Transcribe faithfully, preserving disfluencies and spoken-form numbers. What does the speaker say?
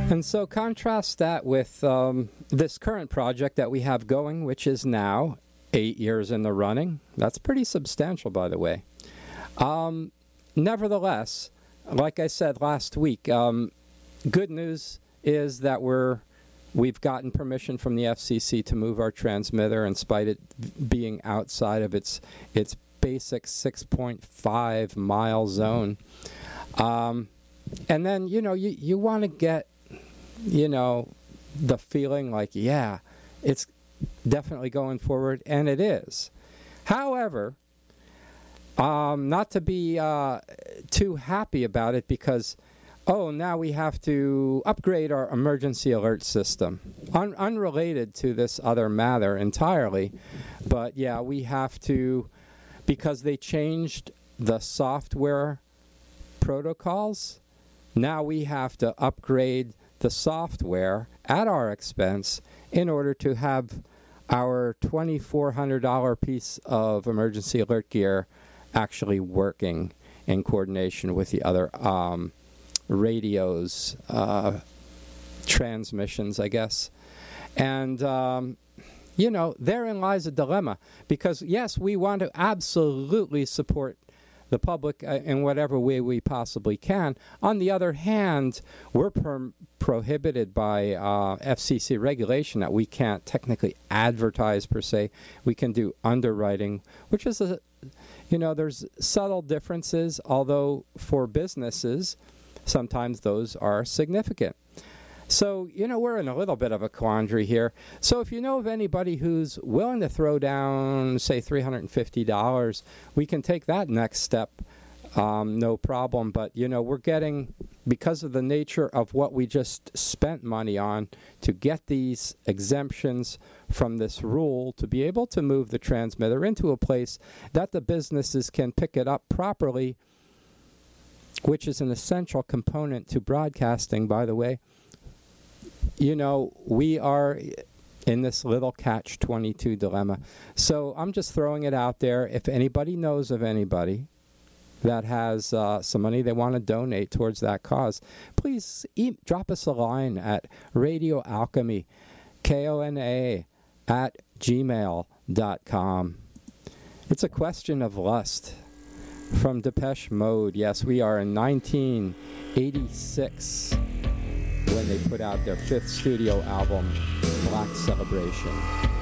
And so contrast that with um, this current project that we have going, which is now eight years in the running. That's pretty substantial, by the way. Um, nevertheless, like I said last week, um, good news is that we're we've gotten permission from the F C C to move our transmitter, in spite of it being outside of its its basic six point five mile zone. Um, and then, you know, you, you want to get, you know, the feeling like, yeah, it's definitely going forward, and it is. However, um, not to be uh, too happy about it because, oh, now we have to upgrade our emergency alert system. Un- unrelated to this other matter entirely, but yeah, we have to, because they changed the software protocols, now we have to upgrade the software at our expense in order to have our twenty-four hundred dollars piece of emergency alert gear actually working in coordination with the other um, radios, uh, transmissions, I guess. And, um, you know, therein lies a dilemma. Because, yes, we want to absolutely support the public uh, in whatever way we possibly can. On the other hand, we're per- prohibited by uh, F C C regulation that we can't technically advertise per se. We can do underwriting, which is a, you know, there's subtle differences, although for businesses, sometimes those are significant. So, you know, we're in a little bit of a quandary here. So if you know of anybody who's willing to throw down, say, three hundred fifty dollars, we can take that next step, um, no problem. But, you know, we're getting, because of the nature of what we just spent money on to get these exemptions from this rule, to be able to move the transmitter into a place that the businesses can pick it up properly, which is an essential component to broadcasting, by the way. You know, we are in this little catch twenty-two dilemma. So I'm just throwing it out there. If anybody knows of anybody that has uh, some money they want to donate towards that cause, please e- drop us a line at Radio Alchemy, K O N A, at gmail dot com. It's a question of lust. From Depeche Mode. Yes, we are in nineteen eighty-six. When they put out their fifth studio album, Black Celebration.